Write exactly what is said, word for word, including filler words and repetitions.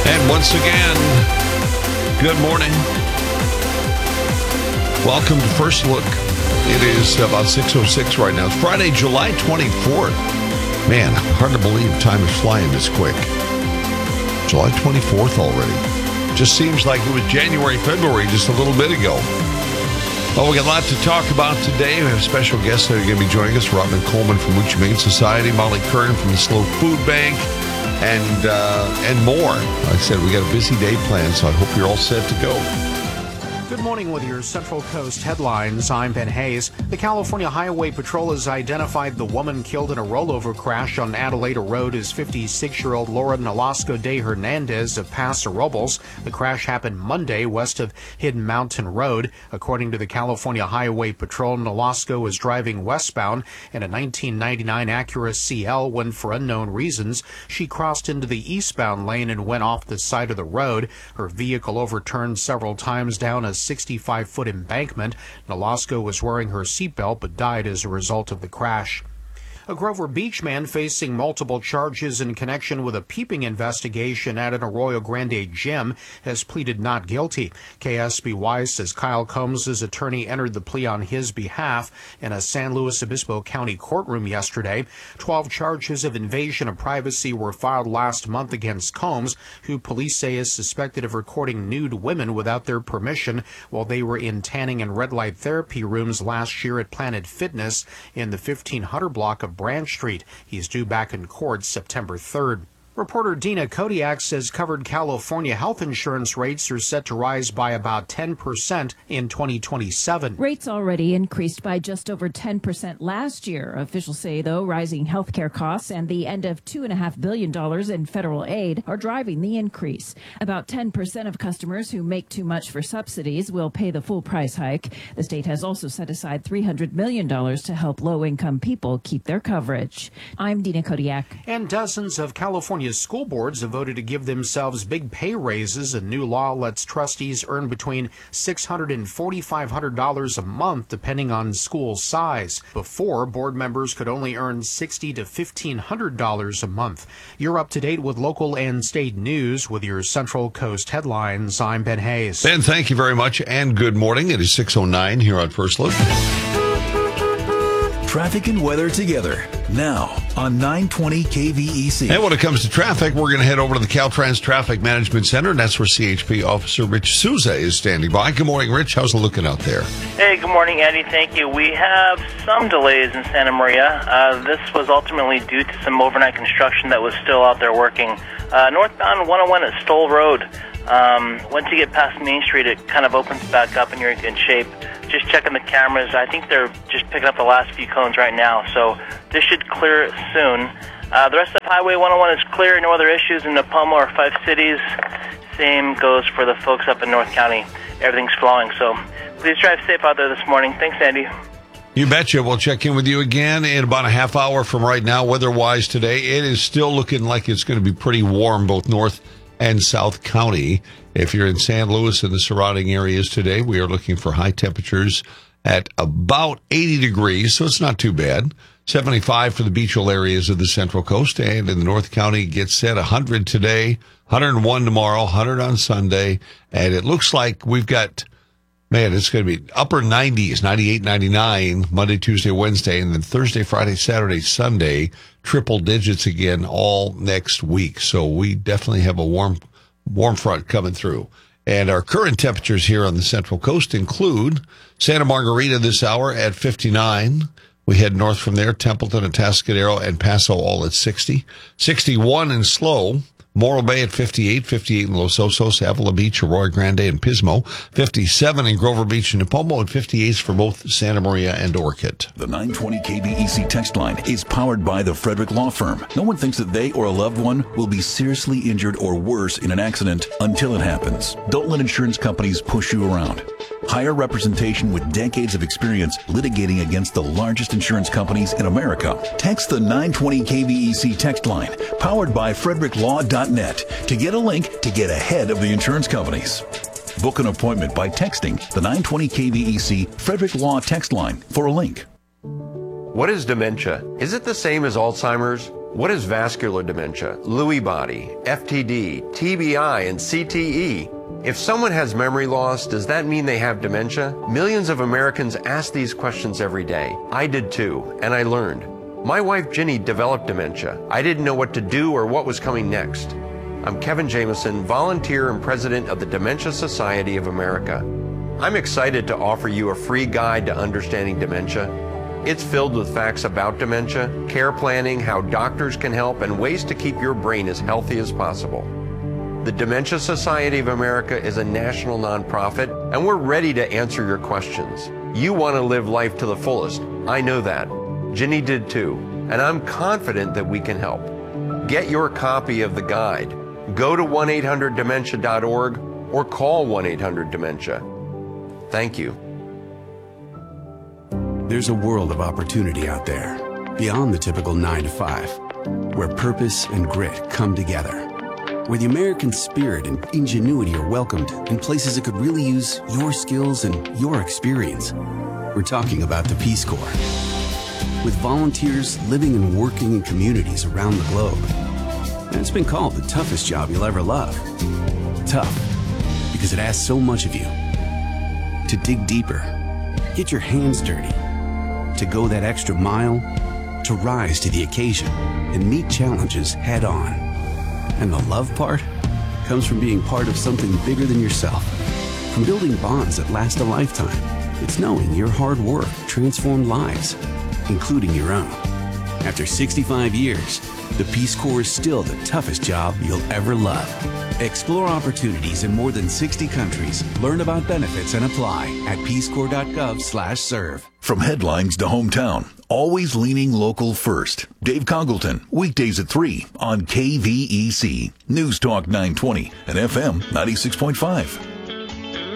And once again, good morning. Welcome to First Look. It is about six oh six right now. It's Friday, July twenty-fourth. Man, hard to believe time is flying this quick. July twenty-fourth already. Just seems like it was January, February just a little bit ago. Well, we got a lot to talk about today. We have special guests that are going to be joining us. Robin Coleman from Mutual Humane Society, Molly Curran from the Slow Food Bank, and uh, and more. Like I said, we got a busy day planned, so I hope you're all set to go. Good morning with your Central Coast headlines. I'm Ben Hayes. The California Highway Patrol has identified the woman killed in a rollover crash on Adelaida Road as fifty-six-year-old Laura Nolasco de Hernandez of Paso Robles. The crash happened Monday west of Hidden Mountain Road. According to the California Highway Patrol, Nolasco was driving westbound in a nineteen ninety-nine Acura C L when, for unknown reasons, she crossed into the eastbound lane and went off the side of the road. Her vehicle overturned several times down a sixty-five-foot embankment. Nolasco was wearing her seatbelt but died as a result of the crash. A Grover Beach man facing multiple charges in connection with a peeping investigation at an Arroyo Grande gym has pleaded not guilty. K S B Y says Kyle Combs' attorney entered the plea on his behalf in a San Luis Obispo County courtroom yesterday. Twelve charges of invasion of privacy were filed last month against Combs, who police say is suspected of recording nude women without their permission while they were in tanning and red light therapy rooms last year at Planet Fitness in the fifteen hundred block of Branch Street. He's due back in court September third. Reporter Dina Kodiak says covered California health insurance rates are set to rise by about ten percent in twenty twenty-seven. Rates already increased by just over ten percent last year. Officials say, though, rising health care costs and the end of two point five billion dollars in federal aid are driving the increase. About ten percent of customers who make too much for subsidies will pay the full price hike. The state has also set aside three hundred million dollars to help low-income people keep their coverage. I'm Dina Kodiak. And dozens of California school boards have voted to give themselves big pay raises. A new law lets trustees earn between six hundred dollars and four thousand five hundred dollars a month, depending on school size. Before, board members could only earn sixty dollars to fifteen hundred dollars a month. You're up to date with local and state news with your Central Coast headlines. I'm Ben Hayes. Ben, thank you very much, and good morning. It is six oh nine here on First Look. Traffic and weather together now on nine twenty K V E C. And when it comes to traffic, we're going to head over to the Caltrans Traffic Management Center, and that's where C H P Officer Rich Souza is standing by. Good morning, Rich. How's it looking out there? Hey, good morning, Andy. Thank you. We have some delays in Santa Maria. Uh, this was ultimately due to some overnight construction that was still out there working. Uh, northbound one oh one at Stoll Road. Um, once you get past Main Street, it kind of opens back up and you're in good shape. Just checking the cameras. I think they're just picking up the last few cones right now, so this should clear soon. Uh, the rest of Highway one oh one is clear. No other issues in Napoma or Five Cities. Same goes for the folks up in North County. Everything's flowing, so please drive safe out there this morning. Thanks, Andy. You betcha. We'll check in with you again in about a half hour from right now. Weather-wise today, it is still looking like it's going to be pretty warm, both North and South County. If you're in San Luis and the surrounding areas today, we are looking for high temperatures at about eighty degrees, so it's not too bad. seventy-five for the beachal areas of the Central Coast, and in the North County, gets set one hundred today, one hundred one tomorrow, one hundred on Sunday, and it looks like we've got, man, it's going to be upper nineties, ninety-eight, ninety-nine, Monday, Tuesday, Wednesday, and then Thursday, Friday, Saturday, Sunday, triple digits again all next week. So we definitely have a warm warm front coming through. And our current temperatures here on the Central Coast include Santa Margarita this hour at fifty-nine. We head north from there, Templeton and Tascadero and Paso all at sixty. sixty-one in Slow. Morro Bay at fifty-eight, fifty-eight in Los Osos, Avila Beach, Arroyo Grande, and Pismo, fifty-seven in Grover Beach and Nipomo, and fifty-eight for both Santa Maria and Orchid. The nine twenty K V E C text line is powered by the Frederick Law Firm. No one thinks that they or a loved one will be seriously injured or worse in an accident until it happens. Don't let insurance companies push you around. Hire representation with decades of experience litigating against the largest insurance companies in America. Text the nine twenty K V E C text line, powered by frederick law dot net, to get a link to get ahead of the insurance companies. Book an appointment by texting the nine twenty K V E C Frederick Law text line for a link. What is dementia? Is it the same as Alzheimer's? What is vascular dementia, Lewy body, F T D, T B I, and C T E? If someone has memory loss, does that mean they have dementia? Millions of Americans ask these questions every day. I did too, and I learned. My wife Ginny developed dementia. I didn't know what to do or what was coming next. I'm Kevin Jameson, volunteer and president of the Dementia Society of America. I'm excited to offer you a free guide to understanding dementia. It's filled with facts about dementia, care planning, how doctors can help, and ways to keep your brain as healthy as possible. The Dementia Society of America is a national nonprofit, and we're ready to answer your questions. You want to live life to the fullest. I know that. Ginny did too, and I'm confident that we can help. Get your copy of the guide. Go to one eight hundred dementia dot org or call one eight hundred dementia. Thank you. There's a world of opportunity out there, beyond the typical nine to five, where purpose and grit come together, where the American spirit and ingenuity are welcomed in places that could really use your skills and your experience. We're talking about the Peace Corps. With volunteers living and working in communities around the globe. And it's been called the toughest job you'll ever love. Tough, because it asks so much of you. To dig deeper, get your hands dirty, to go that extra mile, to rise to the occasion and meet challenges head on. And the love part comes from being part of something bigger than yourself, from building bonds that last a lifetime. It's knowing your hard work transformed lives, including your own. After sixty-five years, the Peace Corps is still the toughest job you'll ever love. Explore opportunities in more than sixty countries. Learn about benefits and apply at peace corps dot gov slash serve. From headlines to hometown, always leaning local first. Dave Congleton, weekdays at three on K V E C, News Talk nine twenty and F M ninety-six point five.